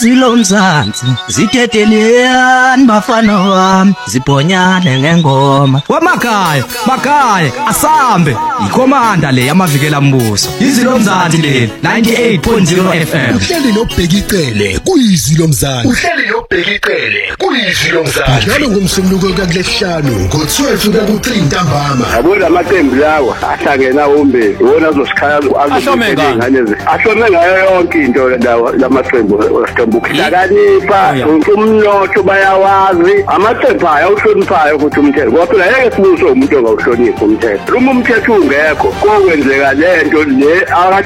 izilomzansi ziteteliyani bafana wami zibhonyane ngengoma. Makhaya asambe ikhomanda le yamavikela mbuso izilomzansi le 98.0 FM. Uhleli nobhekicele kuyizilomzansi. Njalo ngomsombuluko kulesihlanu ngo12 kuya ku3 ntambama. Yabona amaqembu lawa ahlangena umbe wona azosikhaya ahlome ngayo yonke into lamaqembu wasitambuka. Hlakanipha umnotho bayawazi amaqembu ayawuhloniphayo ukuthi umthetho. Kodwa ngeke sibuso umuntu ongawuhloniphi umthetho. Uma umthetho ungekho kokwenzeka lento le